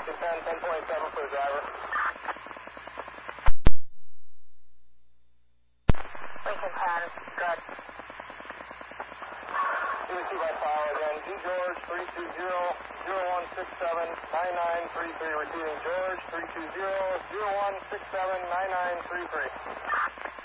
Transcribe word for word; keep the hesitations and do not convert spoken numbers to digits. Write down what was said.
Lincoln ten, ten point seven for the driver. Lincoln ten, good. G two by power again. G George three two zero, zero one six seven, nine nine three three. Receiving George three two zero, zero one six seven, nine nine three three.